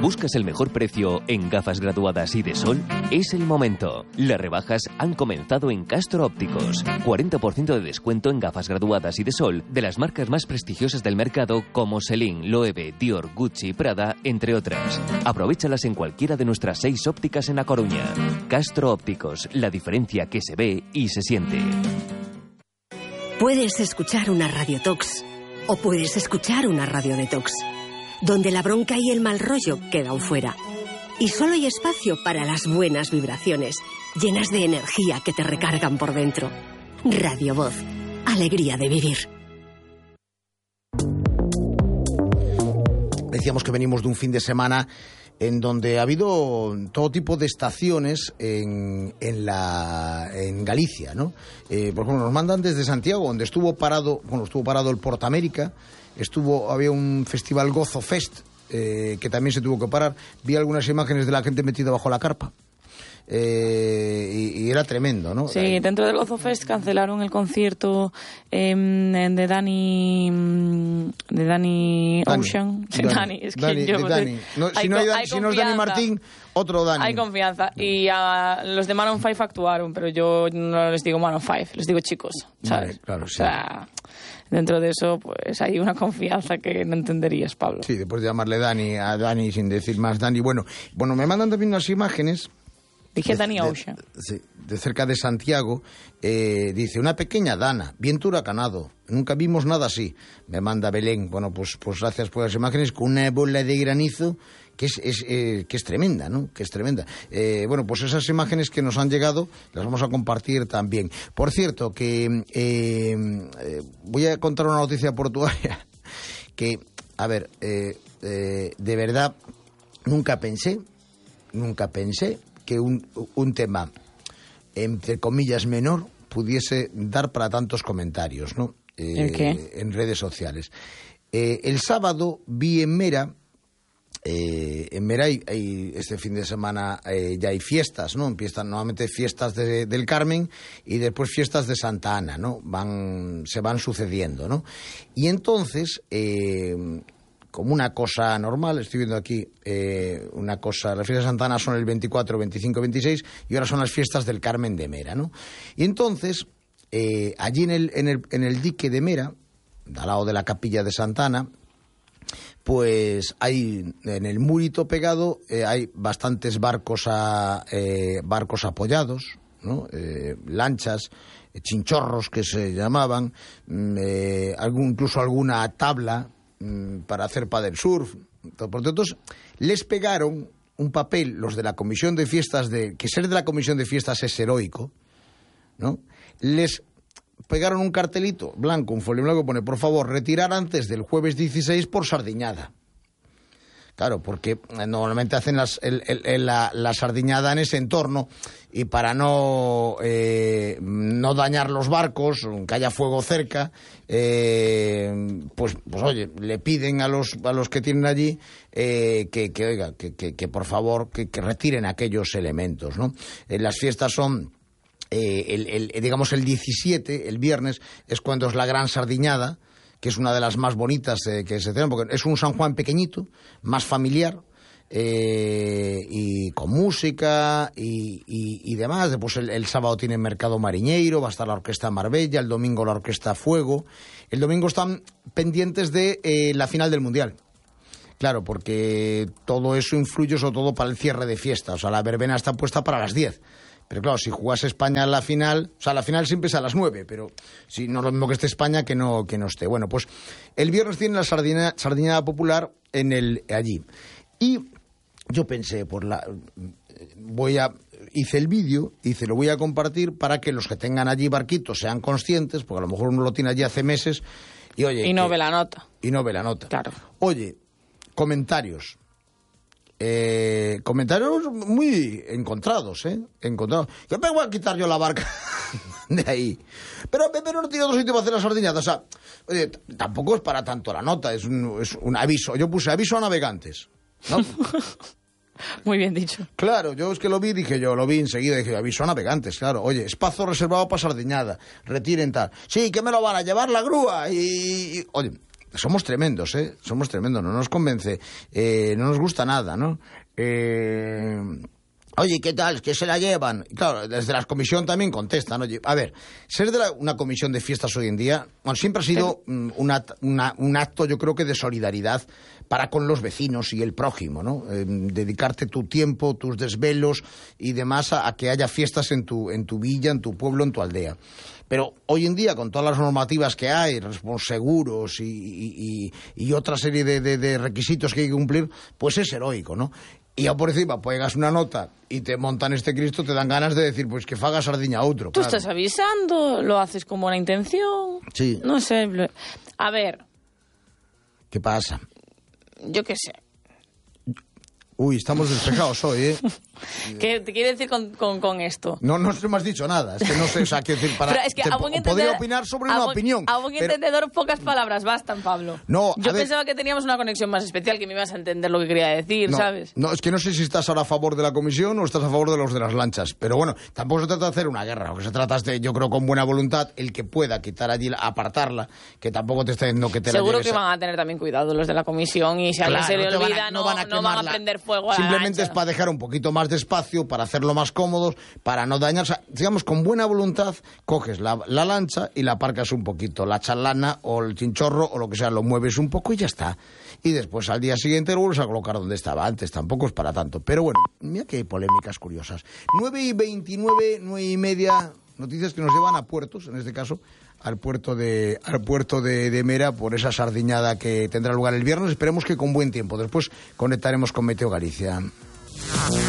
¿Buscas el mejor precio en gafas graduadas y de sol? Es el momento. Las rebajas han comenzado en Castro Ópticos. 40% de descuento en gafas graduadas y de sol de las marcas más prestigiosas del mercado como Celine, Loewe, Dior, Gucci, Prada, entre otras. Aprovéchalas en cualquiera de nuestras 6 ópticas en A Coruña. Castro Ópticos, la diferencia que se ve y se siente. Puedes escuchar una radiotox o puedes escuchar una radiodetox, donde la bronca y el mal rollo quedan fuera. Y solo hay espacio para las buenas vibraciones, llenas de energía que te recargan por dentro. Radio Voz, alegría de vivir. Decíamos que venimos de un fin de semana en donde ha habido todo tipo de estaciones en Galicia, ¿no? Por ejemplo, nos mandan desde Santiago, donde estuvo parado el Portamérica, había un festival Gozo Fest, que también se tuvo que parar. Vi algunas imágenes de la gente metida bajo la carpa. Y era tremendo, ¿no? Sí, dentro del Gozo Fest cancelaron el concierto de Dani Ocean. Si no es Dani Martín, otro Dani. Hay confianza. Y los de Maroon 5 actuaron, pero yo no les digo Maroon 5, les digo chicos, ¿sabes? Vale, claro, sí. O sea, dentro de eso, pues hay una confianza que no entenderías, Pablo. Sí, después de llamarle Dani a Dani sin decir más Dani. Bueno, me mandan también unas imágenes. Dije Dani Ocean. De cerca de Santiago, dice, una pequeña dana, viento huracanado, nunca vimos nada así. Me manda Belén, bueno, pues gracias por las imágenes, con una bola de granizo que es tremenda, ¿no? Que es tremenda. Bueno, pues esas imágenes que nos han llegado las vamos a compartir también. Por cierto, que voy a contar una noticia portuaria que, a ver, de verdad, nunca pensé que un tema, entre comillas, menor, pudiese dar para tantos comentarios, ¿no? ¿En qué? En redes sociales. El sábado vi en Mera, este fin de semana ya hay fiestas, ¿no? Empiezan nuevamente fiestas del Carmen y después fiestas de Santa Ana, ¿no? Se van sucediendo, ¿no? Y entonces, como una cosa normal, estoy viendo aquí una cosa, las fiestas de Santa Ana son el 24, 25, 26 y ahora son las fiestas del Carmen de Mera, ¿no? Y entonces, allí en el dique de Mera, al lado de la capilla de Santa Ana, pues hay, en el murito pegado, hay bastantes barcos apoyados, ¿no? Lanchas, chinchorros que se llamaban, incluso alguna tabla para hacer paddle surf. Por tanto, les pegaron un papel, los de la comisión de fiestas, que ser de la comisión de fiestas es heroico, ¿no? Les pegaron un cartelito blanco, un folio blanco que pone, por favor, retirar antes del jueves 16 por sardiñada. Claro, porque normalmente hacen la sardiñada en ese entorno y para no dañar los barcos, que haya fuego cerca, pues oye, le piden a los que tienen allí que por favor que retiren aquellos elementos, ¿no? Las fiestas son digamos el 17, el viernes, es cuando es la gran sardiñada, que es una de las más bonitas que se tienen, porque es un San Juan pequeñito, más familiar, y con música y demás. Después el sábado tiene Mercado Mariñeiro, va a estar la Orquesta Marbella, el domingo la Orquesta Fuego. El domingo están pendientes de la final del Mundial. Claro, porque todo eso influye sobre todo para el cierre de fiesta. O sea, la verbena está puesta para las 10. Pero claro, si jugase España en la final, o sea, la final siempre es a las 9, pero si no es lo mismo que esté España que no esté. Bueno, pues el viernes tiene la sardinada popular allí. Y yo pensé, hice el vídeo, lo voy a compartir para que los que tengan allí barquitos sean conscientes, porque a lo mejor uno lo tiene allí hace meses y oye... Y no ve la nota. Claro. Oye, comentarios. Comentarios muy encontrados, encontrados. ¿Qué me voy a quitar yo la barca de ahí? Pero no tiene otro sitio para hacer la sardinada. O sea, oye, tampoco es para tanto la nota, es un aviso. Yo puse aviso a navegantes, ¿no? Muy bien dicho. Claro, yo es que lo vi enseguida, dije, aviso a navegantes, claro. Oye, espacio reservado para sardiñada, retiren tal. Sí, que me lo van a llevar la grúa y oye, somos tremendos, somos tremendos, no nos convence, no nos gusta nada, ¿no? Oye, ¿qué tal? ¿Qué se la llevan? Y claro, desde la comisión también contestan. Oye, a ver, ser de una comisión de fiestas hoy en día, bueno, siempre ha sido un acto, yo creo que de solidaridad para con los vecinos y el prójimo, ¿no? Dedicarte tu tiempo, tus desvelos y demás a que haya fiestas en tu villa, en tu pueblo, en tu aldea. Pero hoy en día, con todas las normativas que hay, seguros y otra serie de requisitos que hay que cumplir, pues es heroico, ¿no? Y ya por encima pegas una nota y te montan este Cristo, te dan ganas de decir, pues que faga sardiña a otro. Tú claro. estás avisando, lo haces con buena intención. Sí. No sé. A ver. ¿Qué pasa? Yo qué sé. Uy, estamos despejados hoy, ¿eh? ¿Qué te quiere decir con esto? No me has dicho nada. Es que no sé, o sea, quiero decir, para... Pero es que podría opinar sobre una opinión. A buen entendedor, pocas palabras bastan, Pablo. No, yo pensaba que teníamos una conexión más especial, que me ibas a entender lo que quería decir, no, ¿sabes? No, es que no sé si estás ahora a favor de la comisión o estás a favor de los de las lanchas. Pero bueno, tampoco se trata de hacer una guerra. Lo que se trata es de, yo creo, con buena voluntad, el que pueda quitar allí, apartarla, que tampoco te esté diciendo que te Seguro la lleves. Que van a tener también cuidado los de la comisión y si a alguien se le olvida, no van a prender fuego a la Simplemente lancha. Es para dejar un poquito más de espacio, para hacerlo más cómodos, para no dañar. O sea, digamos, con buena voluntad, coges la lancha y la aparcas un poquito. La chalana o el chinchorro o lo que sea, lo mueves un poco y ya está. Y después al día siguiente lo vuelves a colocar donde estaba antes. Tampoco es para tanto. Pero bueno, mira que hay polémicas curiosas. 9:29, 9:30, noticias que nos llevan a puertos, en este caso al puerto de Mera, por esa sardiñada que tendrá lugar el viernes. Esperemos que con buen tiempo. Después conectaremos con Meteo Galicia.